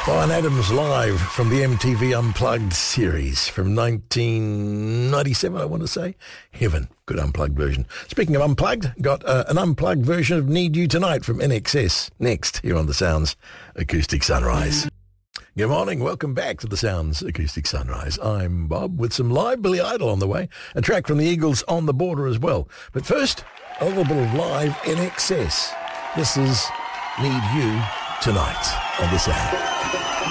Bryan Adams live from the MTV Unplugged series from 1997, I want to say. Heaven, good unplugged version. Speaking of unplugged, got an unplugged version of Need You Tonight from NXS next here on the Sounds Acoustic Sunrise. Good morning, welcome back to the Sounds Acoustic Sunrise. I'm Bob with some live Billy Idol on the way, a track from the Eagles On the Border as well. But first, a little bit of live NXS. This is Need You Tonight on the Sound.